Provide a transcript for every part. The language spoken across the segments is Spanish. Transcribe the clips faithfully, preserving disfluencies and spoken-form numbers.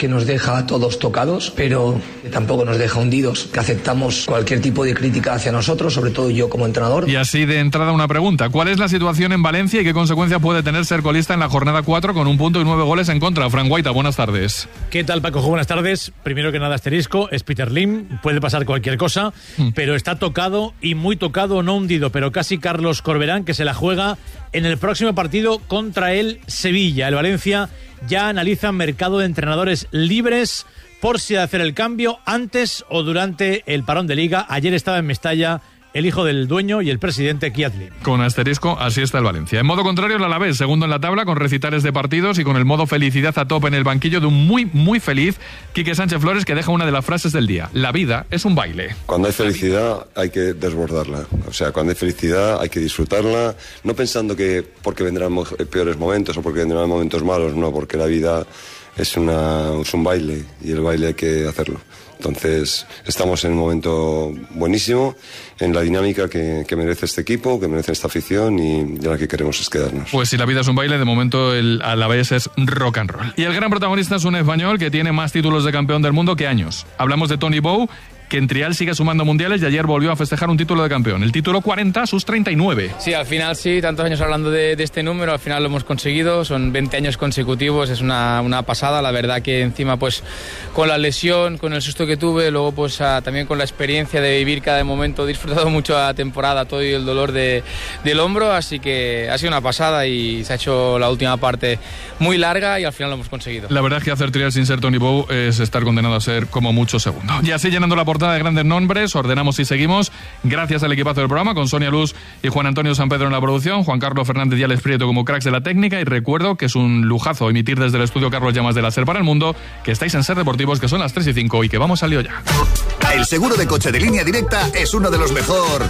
que nos deja a todos tocados, pero que tampoco nos deja hundidos, que aceptamos cualquier tipo de crítica hacia nosotros, sobre todo yo como entrenador. Y así de entrada una pregunta: ¿cuál es la situación en Valencia y qué consecuencias puede tener ser colista en la jornada cuatro con un punto y nueve goles en contra? Fran Guaita, buenas tardes. ¿Qué tal, Paco? Buenas tardes. Primero que nada, asterisco, es Peter Lim, puede pasar cualquier cosa, mm. pero está tocado y muy tocado, no hundido, pero casi Carlos Corberán, que se la juega en el próximo partido contra el Sevilla. El Valencia ya analiza mercado de entrenadores libres por si hacer el cambio antes o durante el parón de Liga. Ayer estaba en Mestalla el hijo del dueño y el presidente Kiatli. Con asterisco, así está el Valencia. En modo contrario, el Alavés, segundo en la tabla, con recitales de partidos y con el modo felicidad a tope en el banquillo de un muy, muy feliz Quique Sánchez Flores, que deja una de las frases del día: la vida es un baile. Cuando hay felicidad hay que desbordarla. O sea, cuando hay felicidad hay que disfrutarla, no pensando que porque vendrán peores momentos o porque vendrán momentos malos, no, porque la vida es, una, es un baile y el baile hay que hacerlo. Entonces, estamos en un momento buenísimo, en la dinámica que, que merece este equipo, que merece esta afición y en la que queremos es quedarnos. Pues si la vida es un baile, de momento el Alavés es rock and roll. Y el gran protagonista es un español que tiene más títulos de campeón del mundo que años. Hablamos de Toni Bou, que en trial sigue sumando mundiales y ayer volvió a festejar un título de campeón. El título cuarenta a sus treinta y nueve. Sí, al final sí, tantos años hablando de, de este número, al final lo hemos conseguido, son veinte años consecutivos, es una, una pasada, la verdad que encima pues con la lesión, con el susto que tuve, luego pues a, también con la experiencia de vivir cada momento, he disfrutado mucho la temporada, todo y el dolor de, del hombro, así que ha sido una pasada y se ha hecho la última parte muy larga y al final lo hemos conseguido. La verdad es que hacer trial sin ser Toni Bou es estar condenado a ser como mucho segundo. Y así llenando la portada de grandes nombres, ordenamos y seguimos, gracias al equipazo del programa, con Sonia Luz y Juan Antonio San Pedro en la producción, Juan Carlos Fernández y Alex Prieto como cracks de la técnica, y recuerdo que es un lujazo emitir desde el estudio Carlos Llamas de la SER para el mundo, que estáis en SER Deportivos, que son las tres y cinco y que vamos al lío ya. El seguro de coche de Línea Directa es uno de los mejor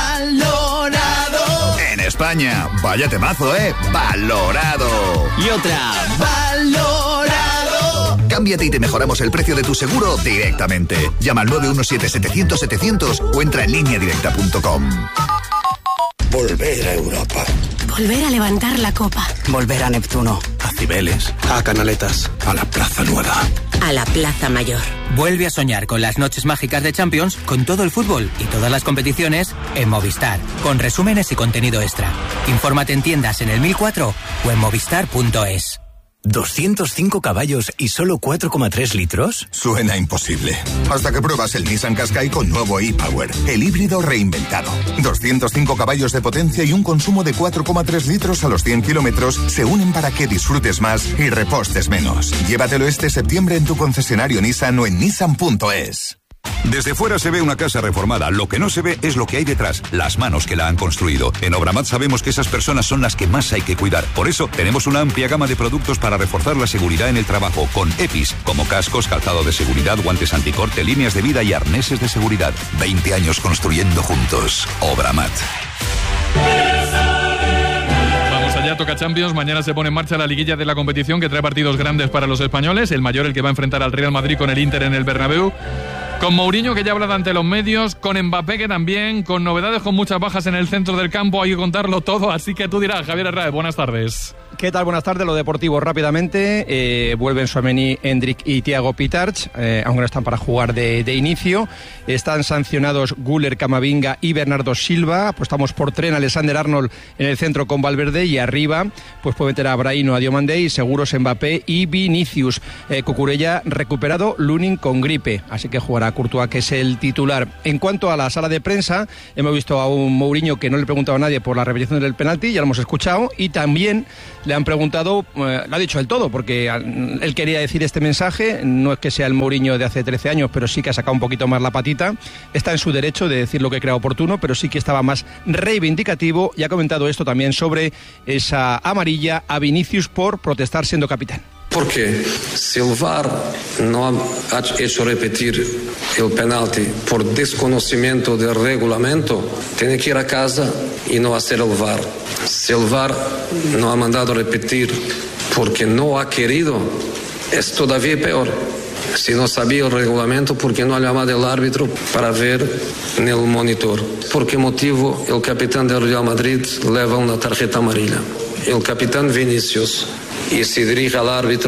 valorado en España. Vaya temazo, ¿eh? Valorado. Y otra, valorado. Cámbiate y te mejoramos el precio de tu seguro directamente. Llama al nueve uno siete, setecientos, setecientos o entra en línea directa punto com. Volver a Europa. Volver a levantar la copa. Volver a Neptuno. A Cibeles. A Canaletas. A la Plaza Nueva. A la Plaza Mayor. Vuelve a soñar con las noches mágicas de Champions, con todo el fútbol y todas las competiciones en Movistar, con resúmenes y contenido extra. Infórmate en tiendas en el mil cuatro o en movistar punto es. ¿doscientos cinco caballos y solo cuatro coma tres litros? Suena imposible. Hasta que pruebas el Nissan Qashqai con nuevo e-Power, el híbrido reinventado. doscientos cinco caballos de potencia y un consumo de cuatro coma tres litros a los cien kilómetros se unen para que disfrutes más y repostes menos. Llévatelo este septiembre en tu concesionario Nissan o en nissan punto es. Desde fuera se ve una casa reformada, lo que no se ve es lo que hay detrás, las manos que la han construido. En Obramat sabemos que esas personas son las que más hay que cuidar. Por eso tenemos una amplia gama de productos para reforzar la seguridad en el trabajo, con EPIs, como cascos, calzado de seguridad, guantes anticorte, líneas de vida y arneses de seguridad. veinte años construyendo juntos. Obramat. Ya toca Champions, mañana se pone en marcha la liguilla de la competición, que trae partidos grandes para los españoles, el mayor el que va a enfrentar al Real Madrid con el Inter en el Bernabéu, con Mourinho que ya habla ante los medios, con Mbappé que también, con novedades, con muchas bajas en el centro del campo, hay que contarlo todo, así que tú dirás, Javier Herrera, buenas tardes. ¿Qué tal? Buenas tardes. Lo deportivo rápidamente. Eh, vuelven Tchouaméni, Endrick y Thiago Pitarch, eh, aunque no están para jugar de, de inicio. Están sancionados Güler, Camavinga y Bernardo Silva. Apostamos por Trent, Alexander-Arnold en el centro con Valverde, y arriba pues puede meter a Brahino, a Diomandé y seguros Mbappé y Vinicius. Eh, Cucurella recuperado, Lunin con gripe, así que jugará Courtois, que es el titular. En cuanto a la sala de prensa, hemos visto a un Mourinho que no le preguntaba a nadie por la repetición del penalti, ya lo hemos escuchado, y también le han preguntado, eh, lo ha dicho del todo, porque él quería decir este mensaje, no es que sea el Mourinho de hace trece años, pero sí que ha sacado un poquito más la patita, está en su derecho de decir lo que crea oportuno, pero sí que estaba más reivindicativo, y ha comentado esto también sobre esa amarilla a Vinicius por protestar siendo capitán. Porque si el V A R no ha hecho repetir el penalti por desconocimiento del reglamento, tiene que ir a casa y no hacer el V A R. Si el V A R no ha mandado repetir porque no ha querido, es todavía peor. Si no sabía el reglamento, ¿por qué no ha llamado el árbitro para ver en el monitor? ¿Por qué motivo el capitán del Real Madrid lleva una tarjeta amarilla? El capitán Vinicius, y se dirige al árbitro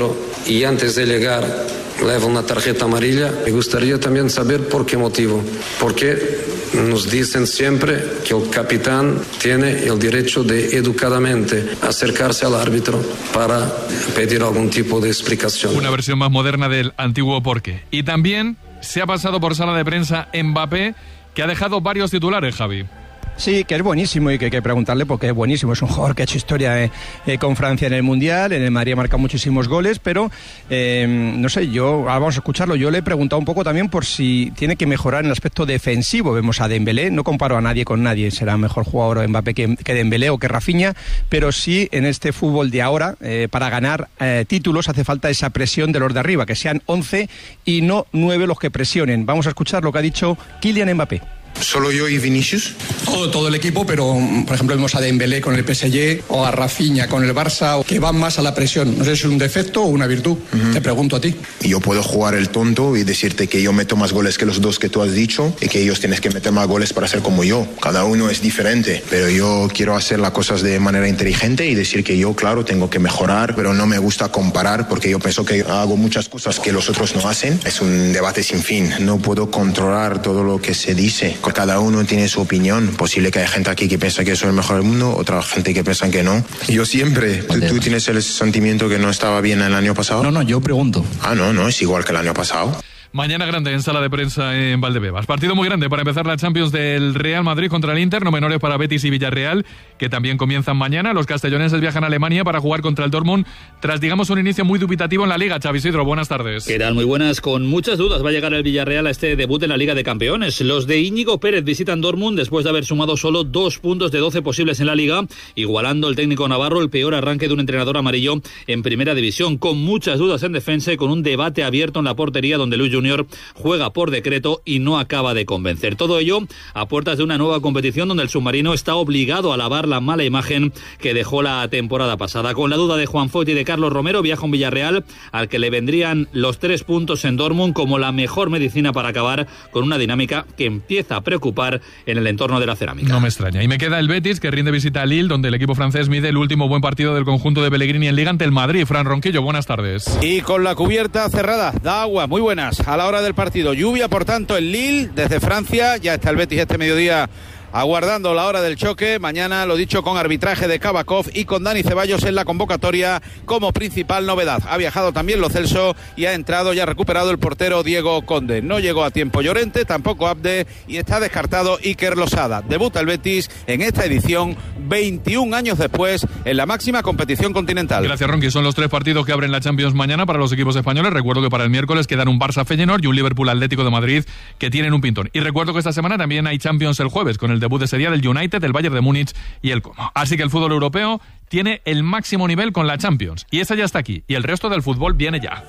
y antes de llegar lleva una tarjeta amarilla. Me gustaría también saber por qué motivo. Porque nos dicen siempre que el capitán tiene el derecho de educadamente acercarse al árbitro para pedir algún tipo de explicación. Una versión más moderna del antiguo porqué. Y también se ha pasado por sala de prensa Mbappé, que ha dejado varios titulares, Javi. Sí, que es buenísimo y que hay que preguntarle porque es buenísimo. Es un jugador que ha hecho historia eh, eh, con Francia en el Mundial, en el Madrid ha marcado muchísimos goles, pero eh, no sé, yo, ahora vamos a escucharlo, yo le he preguntado un poco también por si tiene que mejorar en el aspecto defensivo. Vemos a Dembélé, no comparo a nadie con nadie, será mejor jugador Mbappé que, que Dembélé o que Rafinha, pero sí en este fútbol de ahora, eh, para ganar eh, títulos hace falta esa presión de los de arriba, que sean once y no nueve los que presionen. Vamos a escuchar lo que ha dicho Kylian Mbappé. ¿Solo yo y Vinicius? Todo, todo el equipo, pero por ejemplo vemos a Dembélé con el P S G o a Rafinha con el Barça, que van más a la presión. No sé si es un defecto o una virtud. Uh-huh. Te pregunto a ti. Yo puedo jugar el tonto y decirte que yo meto más goles que los dos que tú has dicho y que ellos tienen que meter más goles para ser como yo. Cada uno es diferente, pero yo quiero hacer las cosas de manera inteligente y decir que yo, claro, tengo que mejorar, pero no me gusta comparar porque yo pienso que hago muchas cosas que los otros no hacen. Es un debate sin fin. No puedo controlar todo lo que se dice. Cada uno tiene su opinión. Posible que haya gente aquí que piensa que soy el mejor del mundo, otra gente que piensa que no. Yo siempre. ¿Tú, tú tienes el sentimiento que no estaba bien el año pasado? No, no, yo pregunto. Ah, no, no, es igual que el año pasado. Mañana grande en sala de prensa en Valdebebas. Partido muy grande para empezar la Champions del Real Madrid contra el Inter, no menores para Betis y Villarreal, que también comienzan mañana. Los castelloneses viajan a Alemania para jugar contra el Dortmund tras, digamos, un inicio muy dubitativo en la Liga. Xavi Isidro, buenas tardes. ¿Qué tal? Muy buenas. Con muchas dudas va a llegar el Villarreal a este debut en la Liga de Campeones. Los de Íñigo Pérez visitan Dortmund después de haber sumado solo dos puntos de doce posibles en la Liga, igualando el técnico navarro el peor arranque de un entrenador amarillo en Primera División, con muchas dudas en defensa y con un debate abierto en la portería donde Luis Junior juega por decreto y no acaba de convencer. Todo ello a puertas de una nueva competición donde el submarino está obligado a lavar la mala imagen que dejó la temporada pasada. Con la duda de Juan Foyt y de Carlos Romero, viaja un Villarreal al que le vendrían los tres puntos en Dortmund como la mejor medicina para acabar con una dinámica que empieza a preocupar en el entorno de la cerámica. No me extraña. Y me queda el Betis, que rinde visita a Lille, donde el equipo francés mide el último buen partido del conjunto de Pellegrini en Liga ante el Madrid. Fran Ronquillo, buenas tardes. Y con la cubierta cerrada, da agua, muy buenas a la hora del partido. Lluvia, por tanto, en Lille, desde Francia. Ya está el Betis este mediodía aguardando la hora del choque. Mañana, lo dicho, con arbitraje de Kabakov y con Dani Ceballos en la convocatoria como principal novedad. Ha viajado también Lo Celso y ha entrado y ha recuperado el portero Diego Conde. No llegó a tiempo Llorente, tampoco Abde, y está descartado Iker Losada. Debuta el Betis en esta edición veintiún años después en la máxima competición continental. Gracias, Ronqui. Son los tres partidos que abren la Champions mañana para los equipos españoles. Recuerdo que para el miércoles quedan un Barça-Feyenoord y un Liverpool-Atlético de Madrid, que tienen un pintón. Y recuerdo que esta semana también hay Champions el jueves, con el debut de ese día del United, del Bayern de Múnich y el Como. Así que el fútbol europeo tiene el máximo nivel con la Champions, y esa ya está aquí, y el resto del fútbol viene ya.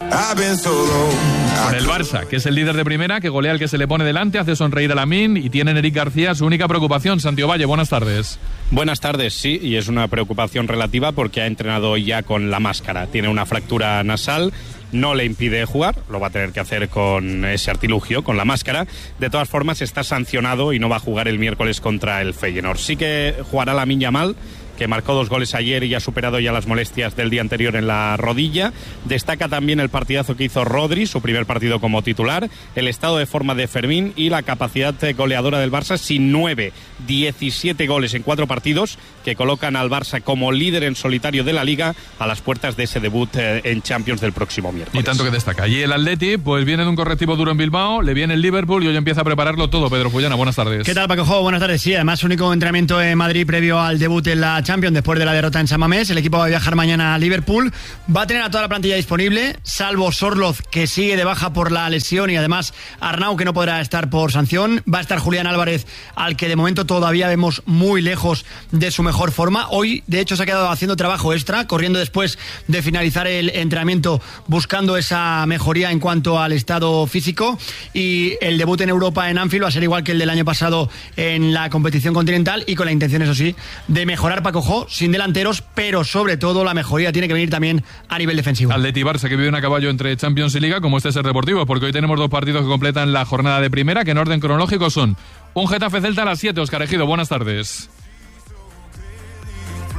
Con el Barça, que es el líder de primera, que golea al que se le pone delante, hace sonreír a Lamine, y tiene en Eric García su única preocupación. Santiago Valle, buenas tardes. Buenas tardes, sí, y es una preocupación relativa porque ha entrenado ya con la máscara. Tiene una fractura nasal, no le impide jugar, lo va a tener que hacer con ese artilugio, con la máscara. De todas formas, está sancionado y no va a jugar el miércoles contra el Feyenoord. Sí que jugará Lamine Yamal, que marcó dos goles ayer y ha superado ya las molestias del día anterior en la rodilla. Destaca también el partidazo que hizo Rodri, su primer partido como titular, el estado de forma de Fermín y la capacidad goleadora del Barça, sin nueve, diecisiete goles en cuatro partidos, que colocan al Barça como líder en solitario de la Liga a las puertas de ese debut en Champions del próximo miércoles. Y tanto que destaca. Y el Atleti, pues viene de un correctivo duro en Bilbao, le viene el Liverpool y hoy empieza a prepararlo todo. Pedro Fullana, buenas tardes. ¿Qué tal, Paco Jo? Buenas tardes. Sí, además único entrenamiento en Madrid previo al debut en la Champions después de la derrota en San Mamés. El equipo va a viajar mañana a Liverpool. Va a tener a toda la plantilla disponible, salvo Sorloz, que sigue de baja por la lesión, y además Arnau, que no podrá estar por sanción. Va a estar Julián Álvarez, al que de momento todavía vemos muy lejos de su mejor forma. Hoy, de hecho, se ha quedado haciendo trabajo extra, corriendo después de finalizar el entrenamiento, buscando esa mejoría en cuanto al estado físico. Y el debut en Europa en Anfield va a ser igual que el del año pasado en la competición continental, y con la intención, eso sí, de mejorar, Paco Jo, sin delanteros, pero sobre todo la mejoría tiene que venir también a nivel defensivo. Atleti Barça, que vive a caballo entre Champions y Liga, como este es el Deportivo, porque hoy tenemos dos partidos que completan la jornada de primera, que en orden cronológico son un Getafe Celta a las siete. Óscar Ejido, buenas tardes.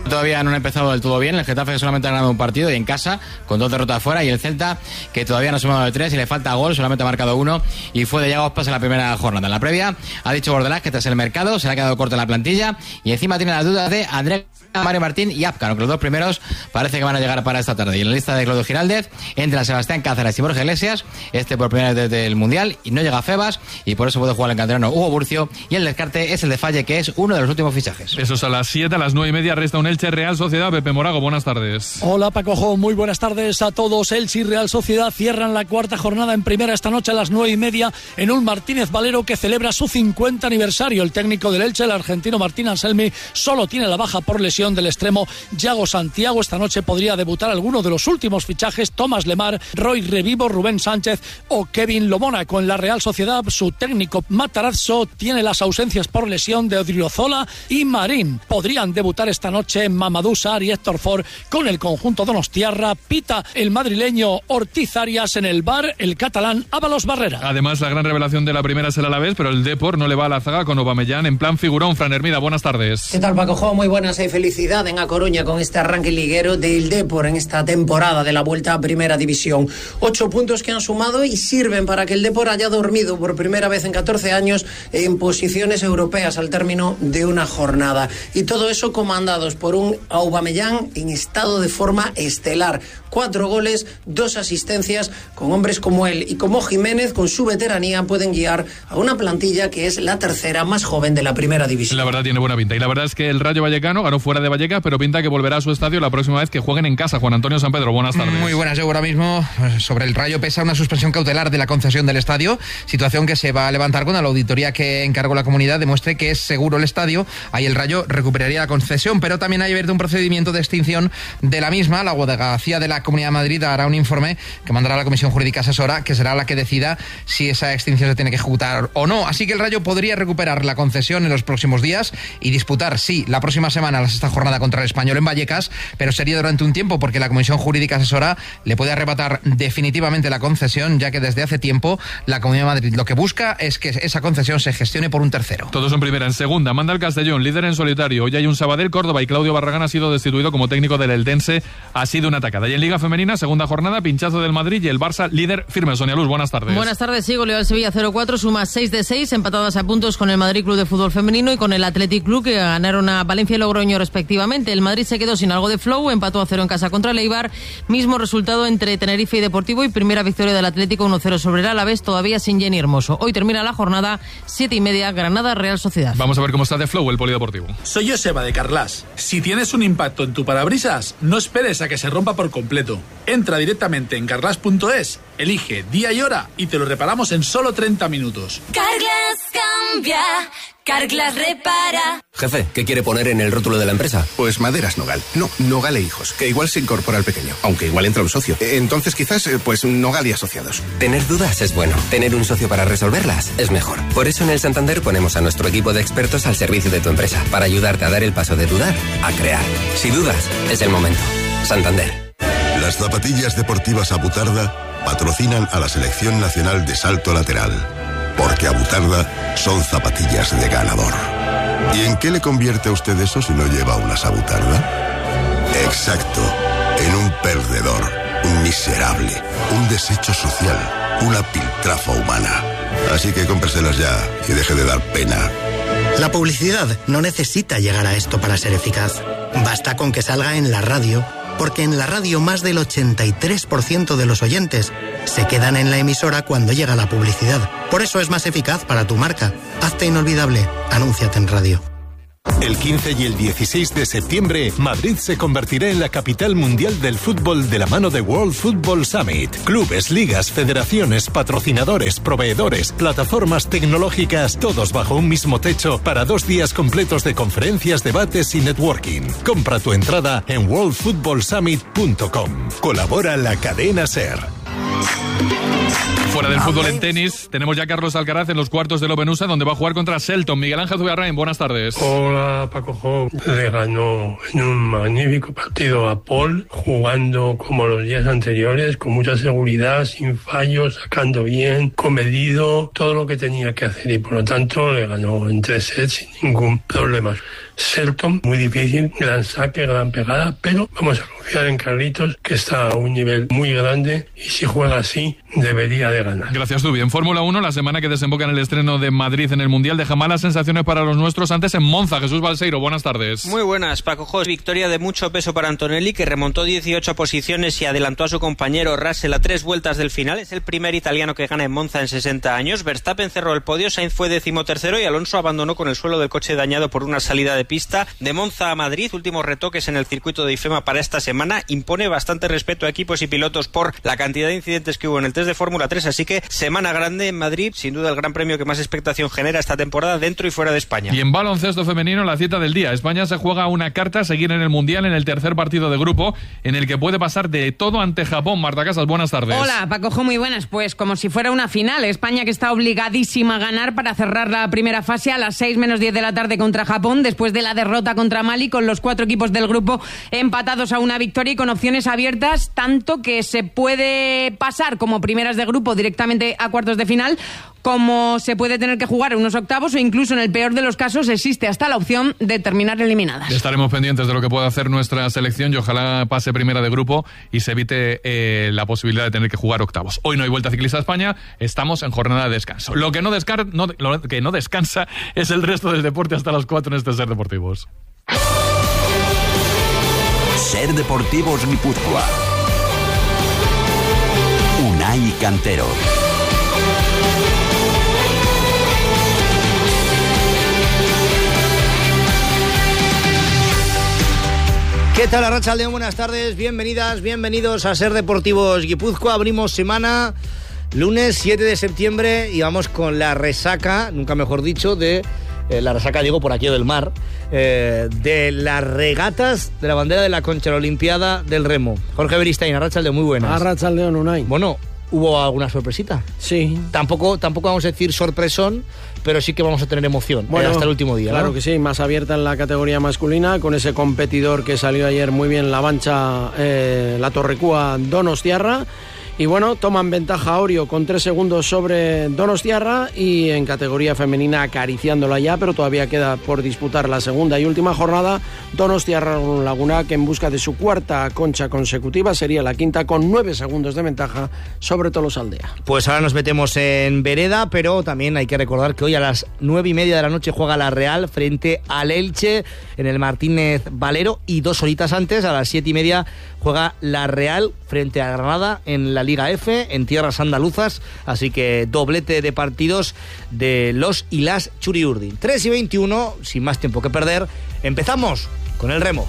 Todavía no han empezado del todo bien. El Getafe que solamente ha ganado un partido y en casa, con dos derrotas fuera, y el Celta que todavía no ha sumado de tres y le falta gol, solamente ha marcado uno y fue de Yago Aspas en la primera jornada. En la previa ha dicho Bordalás que tras el mercado se le ha quedado corta la plantilla y encima tiene las dudas de André, Mario Martín y Apcar, aunque los dos primeros parece que van a llegar para esta tarde. Y en la lista de Claudio Giraldez entra Sebastián Cáceres y Borja Iglesias, este por primera vez desde el Mundial, y no llega Febas y por eso puede jugar el canterano Hugo Burcio, y el descarte es el de Falle, que es uno de los últimos fichajes. Eso es a las siete, a las nueve y media resta un Elche Real Sociedad. Pepe Morago, buenas tardes. Hola Paco Jo, muy buenas tardes a todos. Elche y Real Sociedad cierran la cuarta jornada en primera esta noche a las nueve y media en un Martínez Valero que celebra su cincuenta aniversario. El técnico del Elche, el argentino Martín Anselmi, solo tiene la baja por lesión del extremo Yago Santiago. Esta noche podría debutar alguno de los últimos fichajes: Tomás Lemar, Roy Revivo, Rubén Sánchez o Kevin Lomona. Con la Real Sociedad, su técnico Matarazzo tiene las ausencias por lesión de Odriozola y Marín. Podrían debutar esta noche Mamadou Sarr y Héctor Ford. Con el conjunto donostiarra pita el madrileño Ortiz Arias, en el bar el catalán Ábalos Barrera. Además, la gran revelación de la primera es el Alavés, pero el Depor no le va a la zaga con Aubameyang en plan figurón. Fran Hermida, buenas tardes. ¿Qué tal, Paco Jo? Muy buenas, y felicidad en A Coruña con este arranque liguero del Depor en esta temporada de la vuelta a Primera División. Ocho puntos que han sumado y sirven para que el Depor haya dormido por primera vez en catorce años en posiciones europeas al término de una jornada. Y todo eso comandados por un Aubameyang en estado de forma estelar. Cuatro goles, dos asistencias, con hombres como él y como Jiménez, con su veteranía, pueden guiar a una plantilla que es la tercera más joven de la Primera División. La verdad tiene buena pinta. Y la verdad es que el Rayo Vallecano ganó fuera de Vallecas, pero pinta que volverá a su estadio la próxima vez que jueguen en casa. Juan Antonio San Pedro, buenas tardes. Muy buenas. Yo ahora mismo sobre el Rayo pesa una suspensión cautelar de la concesión del estadio, situación que se va a levantar cuando la auditoría que encargó la comunidad demuestre que es seguro el estadio. Ahí el Rayo recuperaría la concesión, pero también hay abierto un procedimiento de extinción de la misma. La Abogacía de la Comunidad de Madrid hará un informe que mandará a la Comisión Jurídica Asesora, que será la que decida si esa extinción se tiene que ejecutar o no. Así que el Rayo podría recuperar la concesión en los próximos días y disputar, sí, la próxima semana la sexta jornada contra el Español en Vallecas, pero sería durante un tiempo porque la Comisión Jurídica Asesora le puede arrebatar definitivamente la concesión, ya que desde hace tiempo la Comunidad de Madrid lo que busca es que esa concesión se gestione por un tercero. Todos en primera. En segunda, manda el Castellón, líder en solitario. Hoy hay un Sabadell, Córdoba, y Claudio Barragán ha sido destituido como técnico del Eldense. Ha sido una atacada. Y en Liga Femenina, segunda jornada, pinchazo del Madrid y el Barça líder firme. Sonia Luz, buenas tardes. Buenas tardes, sí, goleó al Sevilla cero cuatro, suma seis de seis, empatadas a puntos con el Madrid Club de Fútbol Femenino y con el Athletic Club, que ganaron a Valencia y Logroño respectivamente. El Madrid se quedó sin algo de flow, empató a cero en casa contra el Eibar, mismo resultado entre Tenerife y Deportivo, y primera victoria del Atlético uno cero sobre el Alavés, todavía sin Jenny Hermoso. Hoy termina la jornada, siete y media, Granada Real Sociedad. Vamos a ver cómo está de flow el polideportivo. Soy Joseba de Carlas. Si tienes un impacto en tu parabrisas, no esperes a que se rompa por completo. Entra directamente en carlas punto es, elige día y hora y te lo reparamos en solo treinta minutos. Carglass cambia, Carglass repara. Jefe, ¿qué quiere poner en el rótulo de la empresa? Pues Maderas Nogal. No, Nogal e Hijos, que igual se incorpora al pequeño, aunque igual entra un socio. Entonces quizás, pues Nogal y Asociados. Tener dudas es bueno. Tener un socio para resolverlas es mejor. Por eso en el Santander ponemos a nuestro equipo de expertos al servicio de tu empresa, para ayudarte a dar el paso de dudar a crear. Si dudas, es el momento. Santander. Las zapatillas deportivas Abutarda patrocinan a la Selección Nacional de Salto Lateral, porque Abutarda son zapatillas de ganador. ¿Y en qué le convierte a usted eso si no lleva unas Abutarda? Exacto, en un perdedor, un miserable, un desecho social, una piltrafa humana. Así que cómpreselas ya y deje de dar pena. La publicidad no necesita llegar a esto para ser eficaz. Basta con que salga en la radio, porque en la radio más del ochenta y tres por ciento de los oyentes se quedan en la emisora cuando llega la publicidad. Por eso es más eficaz para tu marca. Hazte inolvidable. Anúnciate en radio. El quince y el dieciséis de septiembre, Madrid se convertirá en la capital mundial del fútbol de la mano de World Football Summit. Clubes, ligas, federaciones, patrocinadores, proveedores, plataformas tecnológicas, todos bajo un mismo techo para dos días completos de conferencias, debates y networking. Compra tu entrada en world football summit punto com. Colabora la cadena SER. Fuera del fútbol, en tenis, tenemos ya a Carlos Alcaraz en los cuartos del Open U S A, donde va a jugar contra Shelton. Miguel Ángel Zubiarrain, buenas tardes. Hola, Paco Jo. Le ganó en un magnífico partido a Paul, jugando como los días anteriores, con mucha seguridad, sin fallos, sacando bien, comedido, todo lo que tenía que hacer, y por lo tanto le ganó en tres sets sin ningún problema. Selton, muy difícil, gran saque, gran pegada, pero vamos a confiar en Carlitos, que está a un nivel muy grande y si juega así debería de ganar. Gracias, Dubi. En Fórmula uno, la semana que desemboca en el estreno de Madrid en el Mundial deja malas sensaciones para los nuestros antes en Monza. Jesús Balseiro, buenas tardes. Muy buenas, Paco Jos. Victoria de mucho peso para Antonelli, que remontó dieciocho posiciones y adelantó a su compañero Russell a tres vueltas del final. Es el primer italiano que gana en Monza en sesenta años. Verstappen cerró el podio, Sainz fue decimotercero y Alonso abandonó con el suelo del coche dañado por una salida de pista. De Monza a Madrid, últimos retoques en el circuito de IFEMA para esta semana. Impone bastante respeto a equipos y pilotos por la cantidad de incidentes que hubo en el test de Fórmula tres, así que semana grande en Madrid, sin duda el gran premio que más expectación genera esta temporada dentro y fuera de España. Y en baloncesto femenino, la cita del día. España se juega una carta a seguir en el Mundial en el tercer partido de grupo, en el que puede pasar de todo ante Japón. Marta Casas, buenas tardes. Hola, Paco, muy buenas. Pues como si fuera una final. España, que está obligadísima a ganar para cerrar la primera fase a las seis menos diez de la tarde contra Japón, después de la derrota contra Mali, con los cuatro equipos del grupo empatados a una victoria y con opciones abiertas, tanto que se puede pasar como primeras de grupo directamente a cuartos de final, como se puede tener que jugar unos octavos, o incluso en el peor de los casos existe hasta la opción de terminar eliminadas. Estaremos pendientes de lo que pueda hacer nuestra selección y ojalá pase primera de grupo y se evite eh, la posibilidad de tener que jugar octavos. Hoy no hay Vuelta Ciclista a España, estamos en jornada de descanso. Lo que no, descar no, lo que no descansa es el resto del deporte hasta las cuatro en este Ser Deportivos. Ser Deportivos Guipúzcoa. Unai Cantero. ¿Qué tal, Arratsaldeon? Buenas tardes, bienvenidas, bienvenidos a Ser Deportivos Guipúzcoa. Abrimos semana, lunes siete de septiembre, y vamos con la resaca, nunca mejor dicho, de eh, la resaca, digo, por aquí del mar, eh, de las regatas de la bandera de la Concha, la Olimpiada del Remo. Jorge Beristain, Arratsaldeon, muy buenas. Arratsaldeon, Unai. Bueno, ¿hubo alguna sorpresita? Sí. Tampoco, tampoco vamos a decir sorpresón, pero sí que vamos a tener emoción, bueno, eh, hasta el último día. Claro, ¿no? Que sí, más abierta en la categoría masculina, con ese competidor que salió ayer muy bien la mancha, eh, la Torrecúa Donostiarra. Y bueno, toman ventaja Orio con tres segundos sobre Donostiarra, y en categoría femenina acariciándola ya, pero todavía queda por disputar la segunda y última jornada. Donostiarra Laguna, que en busca de su cuarta concha consecutiva, sería la quinta con nueve segundos de ventaja sobre Tolosaldea. Pues ahora nos metemos en vereda, pero también hay que recordar que hoy a las nueve y media de la noche juega la Real frente al Elche en el Martínez Valero, y dos horitas antes, a las siete y media, juega la Real frente a Granada en la Liga F, en tierras andaluzas, así que doblete de partidos de los y las Churiurdin. tres y veintiuno, sin más tiempo que perder, empezamos con el remo.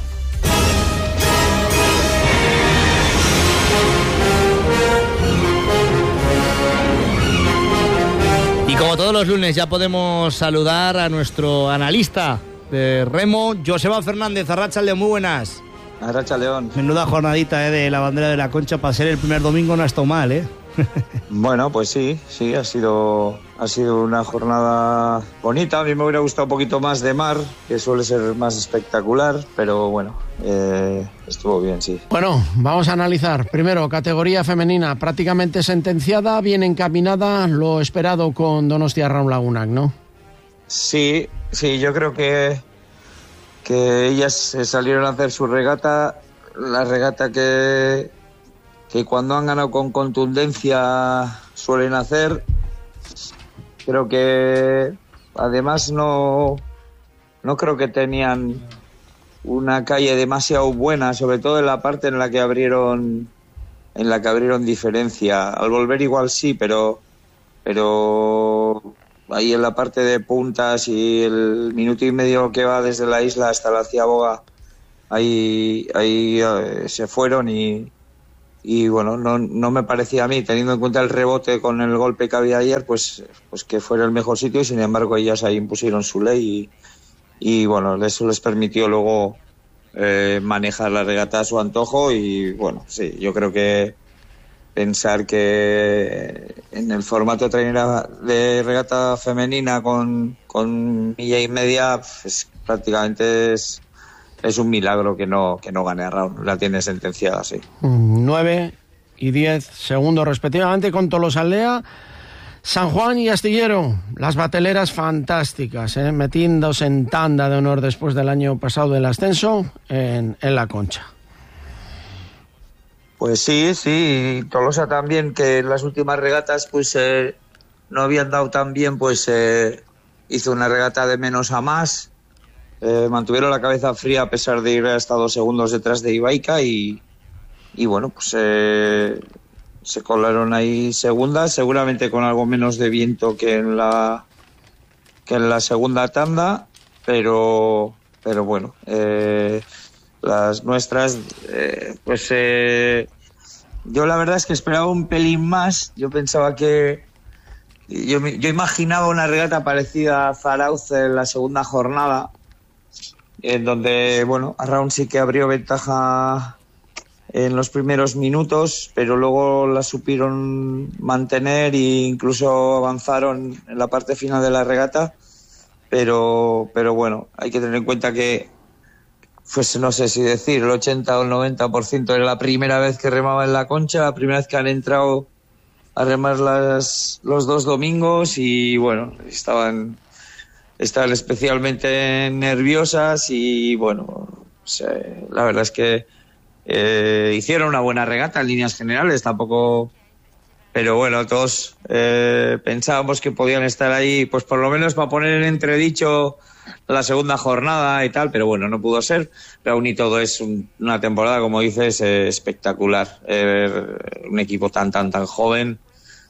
Y como todos los lunes ya podemos saludar a nuestro analista de remo, Joseba Fernández. Arratsaldeon, muy buenas. Arratsaldeon. Menuda jornadita eh, de la bandera de la Concha, para ser el primer domingo no ha estado mal, ¿eh? Bueno, pues sí, sí, ha sido, ha sido una jornada bonita. A mí me hubiera gustado un poquito más de mar, que suele ser más espectacular, pero bueno, eh, estuvo bien, sí. Bueno, vamos a analizar. Primero, categoría femenina, prácticamente sentenciada, bien encaminada, lo esperado con Donostiarra Lagunac, ¿no? Sí, sí, yo creo que que ellas salieron a hacer su regata, la regata que, que cuando han ganado con contundencia suelen hacer. Creo que además no, no creo que tenían una calle demasiado buena, sobre todo en la parte en la que abrieron en la que abrieron diferencia. Al volver igual sí, pero pero ahí en la parte de puntas y el minuto y medio que va desde la isla hasta la Ciaboga, ahí, ahí eh, se fueron y, y bueno, no, no me parecía a mí, teniendo en cuenta el rebote con el golpe que había ayer, pues, pues que fuera el mejor sitio, y sin embargo ellas ahí impusieron su ley y, y bueno, eso les permitió luego eh, manejar la regata a su antojo. Y bueno, sí, yo creo que pensar que en el formato trainera de regata femenina con, con milla y media, pues prácticamente es, es un milagro que no, que no gane a round. La tiene sentenciada, sí. nueve y diez segundos respectivamente con Tolosaldea. San Juan y Astillero, las bateleras fantásticas, ¿eh? metiéndose en tanda de honor después del año pasado del ascenso en, en la Concha. Pues sí, sí, Tolosa también, que en las últimas regatas pues eh, no habían dado tan bien, pues eh, hizo una regata de menos a más, eh, mantuvieron la cabeza fría a pesar de ir hasta dos segundos detrás de Ibaica y, y bueno, pues eh, se colaron ahí segundas, seguramente con algo menos de viento que en la que en la segunda tanda, pero pero bueno, eh, las nuestras, eh, pues eh, yo la verdad es que esperaba un pelín más. Yo pensaba que yo, yo imaginaba una regata parecida a Zarauz en la segunda jornada, en donde bueno, Arraun sí que abrió ventaja en los primeros minutos, pero luego la supieron mantener e incluso avanzaron en la parte final de la regata. Pero pero bueno, hay que tener en cuenta que, pues no sé si decir, el ochenta o el noventa por ciento era la primera vez que remaba en la Concha, la primera vez que han entrado a remar las, los dos domingos y bueno, estaban, estaban especialmente nerviosas y bueno, pues, eh, la verdad es que eh, hicieron una buena regata en líneas generales, tampoco... Pero bueno, todos eh, pensábamos que podían estar ahí, pues por lo menos para poner en entredicho la segunda jornada y tal, pero bueno, no pudo ser. Pero aún y todo es un, una temporada, como dices, eh, espectacular. Eh, un equipo tan, tan, tan joven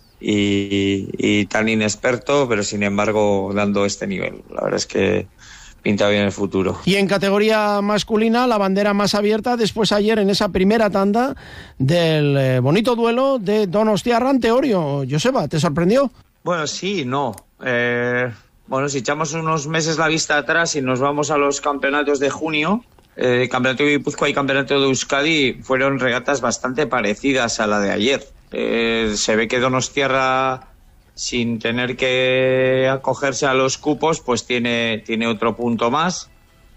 y, y tan inexperto, pero sin embargo dando este nivel. La verdad es que pinta bien el futuro. Y en categoría masculina, la bandera más abierta después ayer en esa primera tanda del eh, bonito duelo de Donostiarra ante Orio. Joseba, ¿te sorprendió? Bueno, sí, no. Eh, bueno, si echamos unos meses la vista atrás y nos vamos a los campeonatos de junio, eh, Campeonato de Guipúzcoa y Campeonato de Euskadi fueron regatas bastante parecidas a la de ayer. Eh, se ve que Donostiarra, sin tener que acogerse a los cupos, pues tiene, tiene otro punto más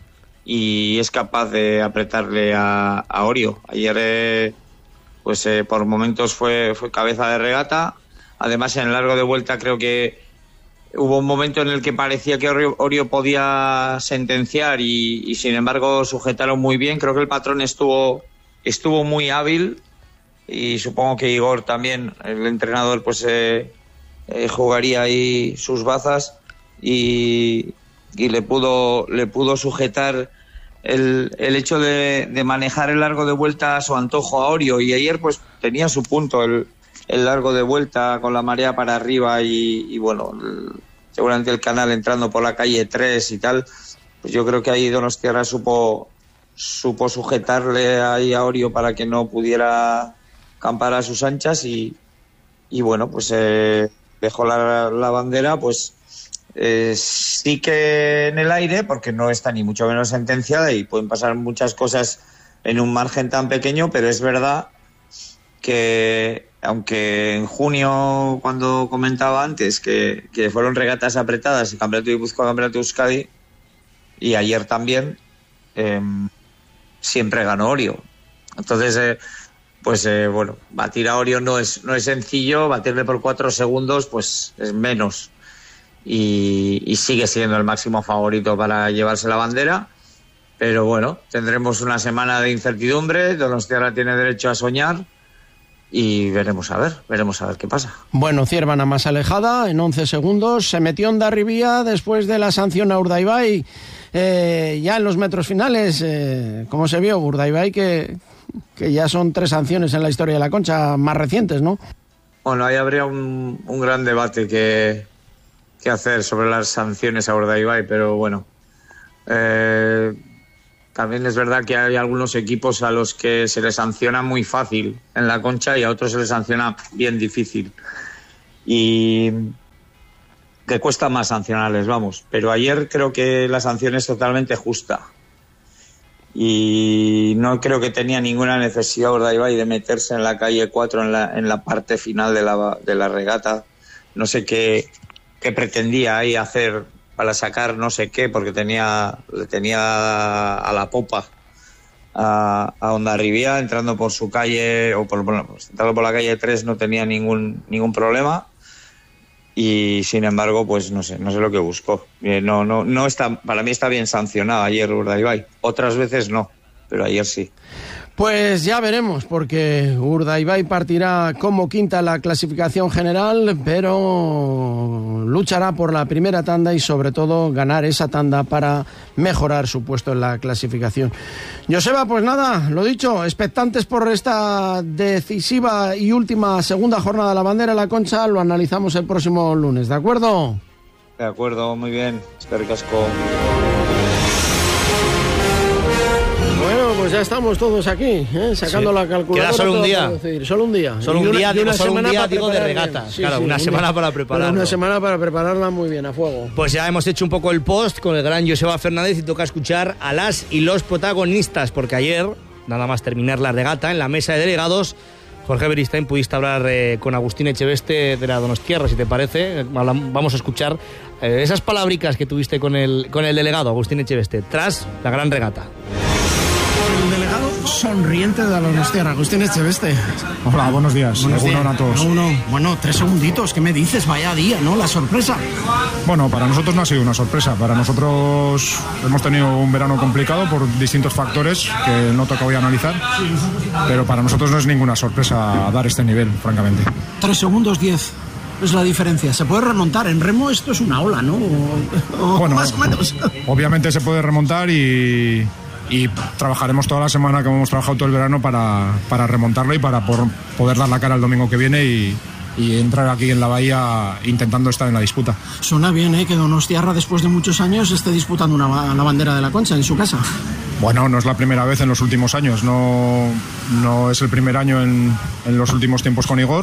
y es capaz de apretarle a, a Orio. Ayer, eh, pues eh, por momentos fue, fue cabeza de regata. Además, en el largo de vuelta creo que hubo un momento en el que parecía que Orio, Orio podía sentenciar y, y sin embargo sujetaron muy bien. Creo que el patrón estuvo, estuvo muy hábil y supongo que Igor también, el entrenador, pues... Eh, Eh, jugaría ahí sus bazas y, y le pudo le pudo sujetar el, el hecho de, de manejar el largo de vuelta a su antojo a Orio, y ayer pues tenía su punto el, el largo de vuelta con la marea para arriba y, y bueno, el, seguramente el canal entrando por la calle tres y tal, pues yo creo que ahí Donostiarra supo supo sujetarle ahí a Orio para que no pudiera campar a sus anchas y, y bueno, pues eh, dejó la, la bandera, pues eh, sí que en el aire, porque no está ni mucho menos sentenciada y pueden pasar muchas cosas en un margen tan pequeño, pero es verdad que, aunque en junio, cuando comentaba antes que, que fueron regatas apretadas y Campeonato de Guipúzcoa, Campeonato de Euskadi, y ayer también, eh, siempre ganó Orio. Entonces... Eh, Pues eh, bueno, batir a Orio no es no es sencillo, batirle por cuatro segundos pues es menos y, y sigue siendo el máximo favorito para llevarse la bandera, pero bueno, tendremos una semana de incertidumbre. Donostiarra tiene derecho a soñar y veremos a ver, veremos a ver qué pasa. Bueno, Ciervana más alejada en once segundos, se metió Hondarribia después de la sanción a Urdaibai, eh, ya en los metros finales, eh, ¿cómo se vio Urdaibai que... que ya son tres sanciones en la historia de la Concha, más recientes, ¿no? Bueno, ahí habría un, un gran debate que, que hacer sobre las sanciones a Urdaibai, pero bueno, eh, también es verdad que hay algunos equipos a los que se les sanciona muy fácil en la Concha y a otros se les sanciona bien difícil y que cuesta más sancionarles, vamos, pero ayer creo que la sanción es totalmente justa. Y no creo que tenía ninguna necesidad Urdaibai de meterse en la calle cuatro en la, en la parte final de la, de la regata. No sé qué, qué pretendía ahí hacer para sacar no sé qué, porque tenía le tenía a la popa a, a Hondarribia entrando por su calle, o por, bueno, pues, entrando por la calle tres no tenía ningún, ningún problema. y sin embargo, pues no sé, no sé lo que buscó. Eh, no, no, no está, para mí está bien sancionado ayer Urdaibai. Otras veces no, pero ayer sí. Pues ya veremos, porque Urdaibai partirá como quinta en la clasificación general, pero luchará por la primera tanda y sobre todo ganar esa tanda para mejorar su puesto en la clasificación. Joseba, pues nada, lo dicho, expectantes por esta decisiva y última segunda jornada de la bandera en la Concha, lo analizamos el próximo lunes, ¿de acuerdo? De acuerdo, muy bien, espero que asco. Bueno, pues ya estamos todos aquí, ¿eh? Sacando sí. la calculadora. Queda solo un día. Solo un día. Solo un día, digo, solo un día digo de regatas. Sí, claro, sí, una un semana día. para prepararla. Una semana para prepararla muy bien, a fuego. Pues ya hemos hecho un poco el post con el gran Joseba Fernández y toca escuchar a las y los protagonistas, porque ayer, nada más terminar la regata, en la mesa de delegados, Jorge Beristain, pudiste hablar eh, con Agustín Echeveste de la Donostiarra, si te parece. Vamos a escuchar eh, esas palabricas que tuviste con el, con el delegado, Agustín Echeveste, tras la gran regata. El delegado sonriente de la Donostiarra, Agustín Echeveste. Hola, buenos días. Buenos días. a todos. Uno, uno. Bueno, tres segunditos, ¿qué me dices? Vaya día, ¿no? La sorpresa. Bueno, para nosotros no ha sido una sorpresa. Para nosotros hemos tenido un verano complicado por distintos factores que no toca hoy analizar. Pero para nosotros no es ninguna sorpresa dar este nivel, francamente. Tres segundos, diez. Es la diferencia. Se puede remontar. En remo esto es una ola, ¿no? O, o bueno, más o menos. Obviamente se puede remontar y... y trabajaremos toda la semana, como hemos trabajado todo el verano, para, para remontarlo y para por, poder dar la cara el domingo que viene y, y entrar aquí en la bahía intentando estar en la disputa. Suena bien, ¿eh? Que Donostiarra, después de muchos años, esté disputando una, la bandera de la Concha en su casa. Bueno, no es la primera vez en los últimos años, no, no es el primer año en, en los últimos tiempos con Igor,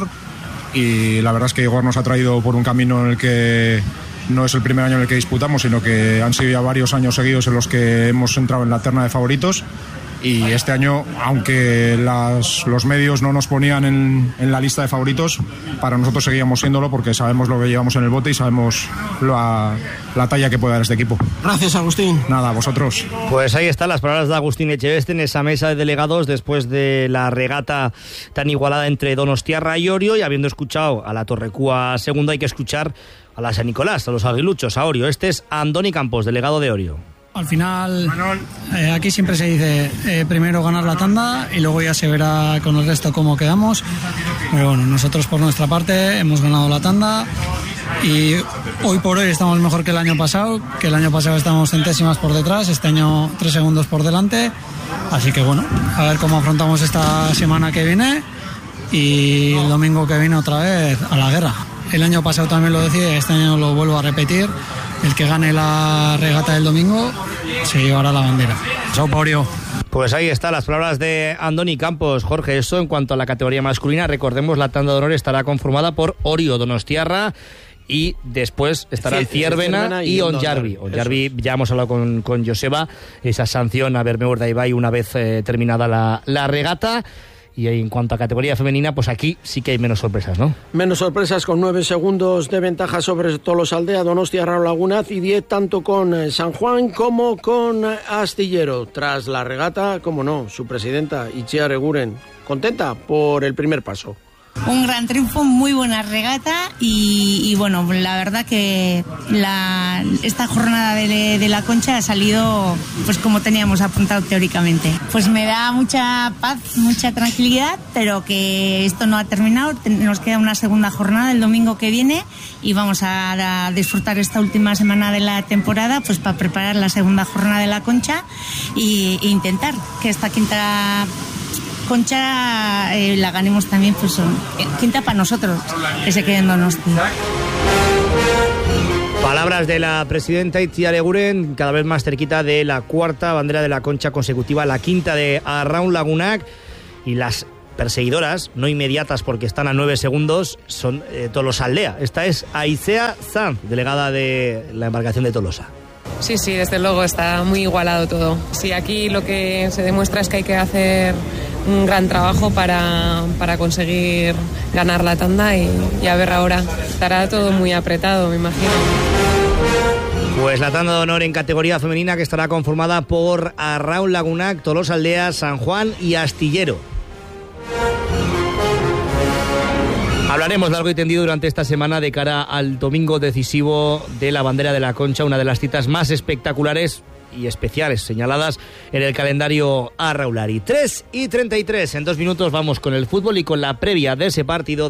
y la verdad es que Igor nos ha traído por un camino en el que no es el primer año en el que disputamos, sino que han sido ya varios años seguidos en los que hemos entrado en la terna de favoritos, y este año, aunque las, los medios no nos ponían en, en la lista de favoritos, para nosotros seguíamos siéndolo porque sabemos lo que llevamos en el bote y sabemos la, la talla que puede dar este equipo. Gracias, Agustín. Nada, a vosotros. Pues ahí están las palabras de Agustín Echeveste en esa mesa de delegados después de la regata tan igualada entre Donostiarra y Orio, y habiendo escuchado a la Torrecúa segunda, hay que escuchar a la San Nicolás, a los aguiluchos, a Orio. Este es Andoni Campos, delegado de Orio. Al final, eh, aquí siempre se dice eh, primero ganar la tanda y luego ya se verá con el resto cómo quedamos. Pero bueno, nosotros por nuestra parte hemos ganado la tanda y hoy por hoy estamos mejor que el año pasado, que el año pasado estábamos centésimas por detrás, este año tres segundos por delante. Así que bueno, a ver cómo afrontamos esta semana que viene y el domingo que viene otra vez a la guerra. El año pasado también lo decía, este año lo vuelvo a repetir. El que gane la regata del domingo se llevará la bandera. Chao, Paurio. Pues ahí están las palabras de Andoni Campos. Jorge, eso en cuanto a la categoría masculina. Recordemos, la tanda de honor estará conformada por Orio, Donostiarra y después estarán sí, Ciervena y, y Onjarvi. Onjarvi, ya hemos hablado con, con Joseba, esa sanción a Bermeo Urdaibai una vez eh, terminada la, la regata. Y en cuanto a categoría femenina, pues aquí sí que hay menos sorpresas, ¿no? Menos sorpresas, con nueve segundos de ventaja sobre Tolosaldea, Donostiarra, Lagunaz, y diez tanto con San Juan como con Astillero. Tras la regata, como no, su presidenta, Itziar Eguren, contenta por el primer paso. Un gran triunfo, muy buena regata y, y bueno, la verdad que la, esta jornada de, de la Concha ha salido pues como teníamos apuntado teóricamente. Pues me da mucha paz, mucha tranquilidad, pero que esto no ha terminado. Nos queda una segunda jornada el domingo que viene y vamos a, a disfrutar esta última semana de la temporada pues para preparar la segunda jornada de la Concha y, e intentar que esta quinta Concha eh, la ganemos también, pues eh, quinta para nosotros, que se queden Donosti. Palabras de la presidenta Itziar Eguren, cada vez más cerquita de la cuarta bandera de la Concha consecutiva, la quinta de Arraun Lagunac, y las perseguidoras, no inmediatas porque están a nueve segundos, son eh, Tolosaldea. Esta es Aicea Sanz, delegada de la embarcación de Tolosa. Sí, sí, desde luego está muy igualado todo. Sí, aquí lo que se demuestra es que hay que hacer un gran trabajo para, para conseguir ganar la tanda y, y a ver ahora. Estará todo muy apretado, me imagino. Pues la tanda de honor en categoría femenina, que estará conformada por Arraun Lagunac, Tolosaldea, San Juan y Astillero. Hablaremos largo y tendido durante esta semana de cara al domingo decisivo de la Bandera de la Concha, una de las citas más espectaculares y especiales señaladas en el calendario arraulari. tres y treinta y tres, en dos minutos vamos con el fútbol y con la previa de ese partido.